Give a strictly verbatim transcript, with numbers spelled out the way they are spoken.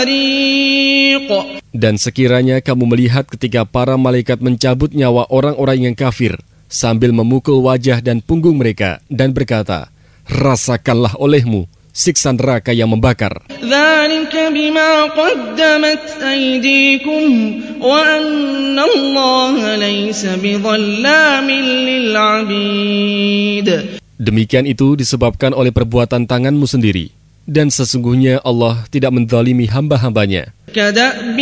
الحريق. Dan sekiranya kamu melihat ketika para malaikat mencabut nyawa orang-orang yang kafir sambil memukul wajah dan punggung mereka dan berkata, rasakanlah olehmu siksa neraka yang membakar. ذلك بما قدمت أيديكم وأن الله ليس بظلام للعبيد. Demikian itu disebabkan oleh perbuatan tanganmu sendiri, dan sesungguhnya Allah tidak menzalimi hamba-hambanya. كدأب